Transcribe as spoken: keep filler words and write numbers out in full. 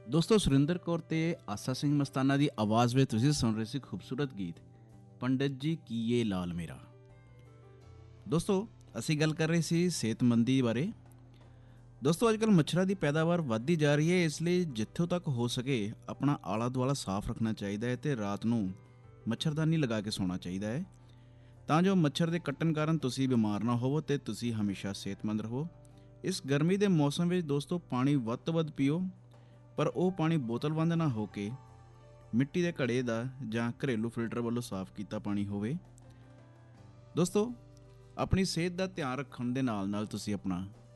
ਦੋਸਤੋ ਸੁਰਿੰਦਰ ਕੌਰ ਤੇ ਆਸਾ ਸਿੰਘ ਮਸਤਾਨਾ ਦੀ ਆਵਾਜ਼ ਵਿੱਚ ਤੁਸੀਂ ਸੁਣ ਰਹੇ ਸੀ ਖੂਬਸੂਰਤ ਗੀਤ ਪੰਡਿਤ ਜੀ ਕੀਏ ਲਾਲ ਮੇਰਾ। ਦੋਸਤੋ ਅਸੀਂ ਗੱਲ ਕਰ ਰਹੇ ਸੀ ਸਿਹਤਮੰਦੀ ਬਾਰੇ। ਦੋਸਤੋ ਅੱਜ ਕੱਲ੍ਹ ਮੱਛਰਾਂ ਦੀ ਪੈਦਾਵਾਰ ਵੱਧਦੀ ਜਾ ਰਹੀ ਹੈ, ਇਸ ਲਈ ਜਿੱਥੋਂ ਤੱਕ ਹੋ ਸਕੇ ਆਪਣਾ ਆਲਾ ਦੁਆਲਾ ਸਾਫ਼ ਰੱਖਣਾ ਚਾਹੀਦਾ ਹੈ ਅਤੇ ਰਾਤ ਨੂੰ ਮੱਛਰਦਾਨੀ ਲਗਾ ਕੇ ਸੌਣਾ ਚਾਹੀਦਾ ਹੈ ਤਾਂ ਜੋ ਮੱਛਰ ਦੇ ਕੱਟਣ ਕਾਰਨ ਤੁਸੀਂ ਬਿਮਾਰ ਨਾ ਹੋਵੋ ਅਤੇ ਤੁਸੀਂ ਹਮੇਸ਼ਾ ਸਿਹਤਮੰਦ ਰਹੋ। ਇਸ ਗਰਮੀ ਦੇ ਮੌਸਮ ਵਿੱਚ ਦੋਸਤੋ ਪਾਣੀ ਵੱਧ ਤੋਂ ਵੱਧ ਪੀਓ, ਪਰ ਉਹ ਪਾਣੀ ਬੋਤਲਬੰਦ ਨਾ ਹੋ ਕੇ ਮਿੱਟੀ ਦੇ ਘੜੇ ਦਾ ਜਾਂ ਘਰੇਲੂ ਫਿਲਟਰ ਵੱਲੋਂ ਸਾਫ਼ ਕੀਤਾ ਪਾਣੀ ਹੋਵੇ। ਦੋਸਤੋ ਆਪਣੀ ਸਿਹਤ ਦਾ ਧਿਆਨ ਰੱਖਣ ਦੇ ਨਾਲ ਨਾਲ ਤੁਸੀਂ ਆਪਣਾ